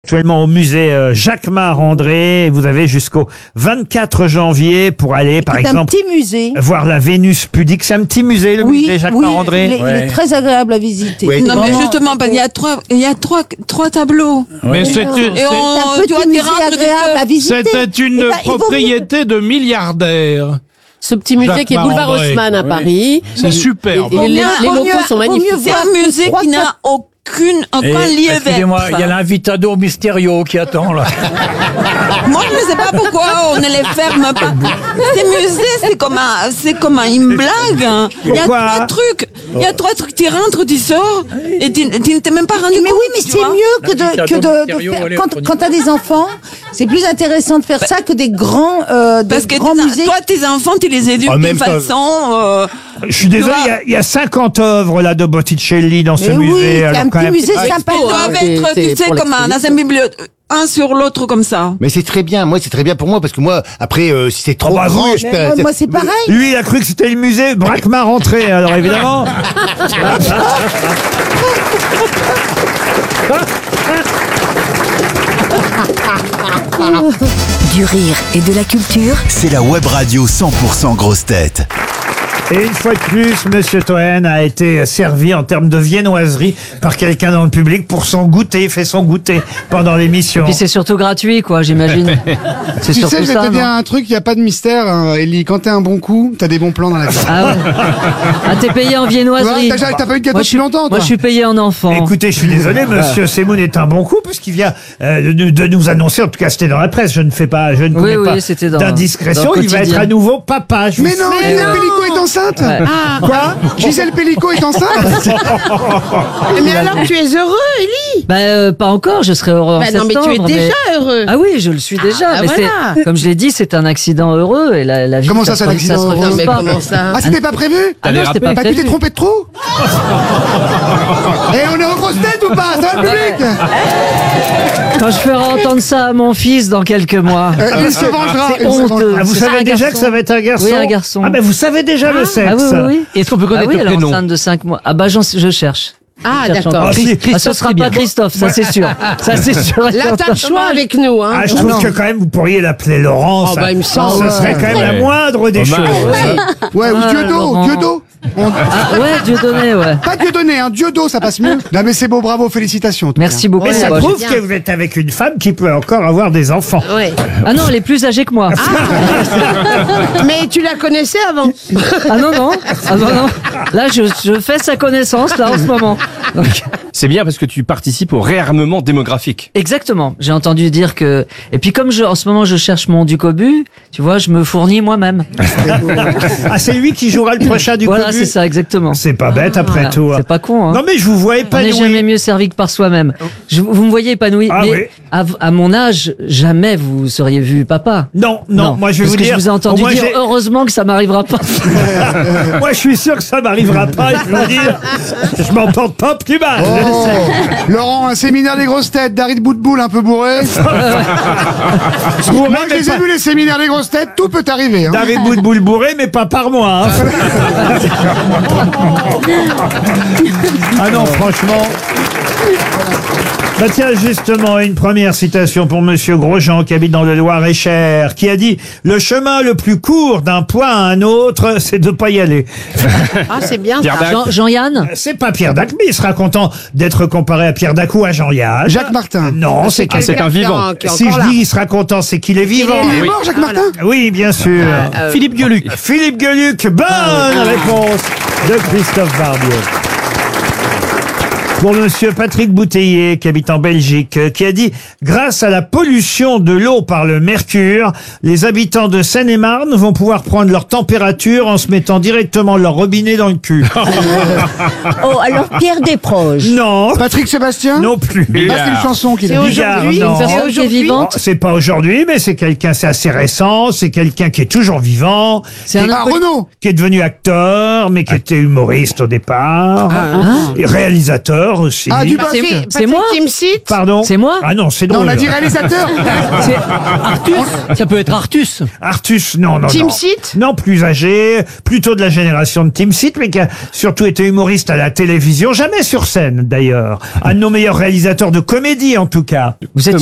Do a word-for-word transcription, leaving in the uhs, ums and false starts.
Actuellement au musée euh, Jacquemart-André, vous avez jusqu'au vingt-quatre janvier pour aller, par C'est exemple, un petit musée. voir la Vénus pudique. C'est un petit musée, le Oui, musée oui, Jacquemart-André. il est, il est très agréable à visiter. Oui. Non, mais Vraiment. justement, ben, il y a trois, il y a trois, trois tableaux. Mais c'est Et une, on, C'est un tu vois, petit t'es musée rentre du agréable à visiter. c'était une Eh ben, il vaut mieux- propriété de milliardaire. Ce petit musée Jacques qui est boulevard Marandré. Haussmann à Oui. Paris. C'est superbe. Et les, les Vaut locaux mieux- sont vaut mieux magnifiques. C'est voir un musée trois qui n'a tab- aucune, aucun Et, lien excusez-moi, il y a l'invitado Mysterio qui attend là. Moi, je ne sais pas pourquoi on ne les ferme pas. Ces musées, c'est comme un, c'est comme un- une blague. hein. Il y a Pourquoi trois trucs. Il y a trois trucs. Tu rentres, tu sors, et tu, tu ne t'es même pas rendu Mais compte. oui, mais tu c'est vois. mieux que de, que de, de Mysterio faire. Quand, électronique. quand t'as des enfants, c'est plus intéressant de faire ça que des grands, euh, des Parce que grands tes- musées. toi, tes enfants, tu les éduques En d'une même temps. façon. euh, Je suis désolé, Tu il y vois- a- il y, a cinquante œuvres là de Botticelli dans ce Mais oui, musée. c'est alors un quand petit même- musée Ah, sympa. Ils doivent c'est- être, c'est tu sais, pour comme un, dans l'exposition. un bibliothèque, un sur l'autre comme ça. Mais c'est très bien. Moi, c'est très bien pour moi parce que moi, après, euh, si c'est trop bah, grand, oui. je Mais peux- moi, moi, c'est pareil. Lui, il a cru que c'était le musée Jacquemart-André, alors évidemment. Du rire et de la culture. C'est la web radio cent pour cent grosse tête. Et une fois de plus, Monsieur Toen a été servi en termes de viennoiserie par quelqu'un dans le public pour son goûter, fait son goûter pendant l'émission. Puis c'est surtout gratuit, quoi, j'imagine. C'est Tu surtout sais, je vais ça. te dire non un truc, il n'y a pas de mystère, hein, Ellie. Quand t'as un bon coup, t'as des bons plans dans la vie. Ah ouais. Ah, t'es payé en viennoiserie. Ouais, t'as- t'as pas eu de gâteau Moi, je suis- depuis longtemps, toi. Moi, je suis payé en enfant. Écoutez, je suis désolé, Monsieur Semoun est un bon coup puisqu'il vient euh, de, de nous annoncer, en tout cas c'était dans la presse, je ne fais pas, je ne Oui, commets oui, pas c'était dans- d'indiscrétion, dans le il va être quotidien. à nouveau papa. Je Mais vous non, sais. Gisèle Pellico est enceinte. Ouais. Quoi Gisèle Pellico est enceinte. Mais alors tu es heureux, Ellie? Bah, euh, pas encore, je serai heureux en Bah non, mais septembre. tu es déjà heureux. Ah oui, je le suis déjà. Ah, mais voilà. c'est, comme je l'ai dit, c'est un accident heureux et la, la vie. Comment ça, se c'est un re- accident se heureux refuse Non, mais pas. comment ça? Ah, c'était pas prévu? Ah non, c'était pas Bah, tu t'es prévu. trompé de trou? Et on est en grosse tête ou pas? Ça va, le public? Quand je ferai entendre ça à mon fils dans quelques mois. Euh, Il se vengera. C'est il se honteux. vengera. Ah, vous C'est savez un déjà garçon. que ça va être un garçon Oui, un garçon. Ah ben vous savez déjà le sexe. Ah oui, oui, oui. Est-ce qu'on peut Ah connaître oui, le elle est prénom enceinte de cinq mois. Ah bah j'en- je cherche. Ah, Je cherche d'accord. encore. Ah, si. Ah, ce sera pas Christophe, ça c'est sûr. Ça c'est sûr. et Là, t'as certain. le choix avec nous, hein. Ah, je trouve que quand même vous pourriez l'appeler Laurent. Oh, ça, bah, il me semble, ça ouais. serait quand même la Ouais. moindre des choses. Ouais, ou Ah, Dieudo, Laurent. Dieudo. On- Ah, ouais, Dieu donné, ouais. Pas Dieudonné, hein, Dieudo, ça passe mieux. Non, mais c'est beau, bravo, félicitations. en tout Merci cas. beaucoup. Mais ça Bah, prouve bien. que vous êtes avec une femme qui peut encore avoir des enfants. Ouais. Ah non, elle est plus âgée que moi. Mais tu la connaissais avant. Ah non, non. Ah non, non. Là, je, je fais sa connaissance, là, en ce moment. Donc, C'est bien parce que tu participes au réarmement démographique. exactement. J'ai entendu dire que... Et puis comme je, en ce moment, je cherche mon Ducobu, tu vois, je me fournis moi-même. Ah, c'est lui qui jouera le prochain du Voilà, Cobu. c'est ça, exactement. C'est pas bête après Voilà. tout. hein. C'est pas con, hein. Non mais je vous vois On n'est épanoui. jamais mieux servi que par soi-même. Je, vous me voyez épanoui, Ah mais oui. à, à mon âge, jamais vous seriez vu papa. Non, non, moi je vais parce vous que dire. je vous ai entendu au moins, dire j'ai- heureusement que ça m'arrivera pas. moi je suis sûr que ça m'arrivera pas. Je veux dire, je m'en porte pas plus mal. Oh, Laurent, un séminaire des grosses têtes, Darid Boutboul un peu bourré. Moi, je les ai vus, les séminaires des grosses têtes, tout peut arriver. Hein. David Boutboul bourré, mais pas par moi. hein. Ah non, franchement. Bah tiens, justement, une première citation pour Monsieur Grosjean, qui habite dans le Loir-et-Cher, qui a dit « Le chemin le plus court d'un point à un autre, c'est de pas y aller. Ah, c'est bien. Pierre ça. Dac. Jean- Jean-Yann » C'est pas Pierre Dac, mais il sera content d'être comparé à Pierre Dac ou à Jean-Yann. Jacques Martin. Non, c'est Ah, c'est un vivant. Qui est Si encore je là. dis il sera content, c'est qu'il est vivant. Il est Oui. mort, Jacques Martin? Oui, bien sûr. Philippe Gueluc. Philippe Gueluc, bonne réponse de Christophe Barbier. Pour Monsieur Patrick Bouteiller, qui habite en Belgique, euh, qui a dit « Grâce à la pollution de l'eau par le mercure, les habitants de Seine-et-Marne vont pouvoir prendre leur température en se mettant directement leur robinet dans le cul. Oh, alors Pierre Desproges. » Non, Patrick Sébastien? non plus. Ah, c'est une chanson qu'il C'est a. Bigard, aujourd'hui, non. c'est Personne qui est aujourd'hui. Oh, vivante. c'est pas aujourd'hui, mais c'est quelqu'un, c'est assez récent, c'est quelqu'un qui est toujours vivant, C'est un Ah, Renaud. qui est devenu acteur, mais qui était humoriste au départ, Ah. et réalisateur réalisateur aussi. Ah, du Patrick- Patrick- Patrick c'est moi Timsit. Pardon. C'est moi Ah non, c'est Non, drôle. on a dit réalisateur. C'est Artus. Ça peut être Artus. Artus, non, non, Tim non. Seat. Non, plus âgé, plutôt de la génération de Tim Seat, mais qui a surtout été humoriste à la télévision, jamais sur scène d'ailleurs. Un de nos meilleurs réalisateurs de comédie en tout cas. Vous êtes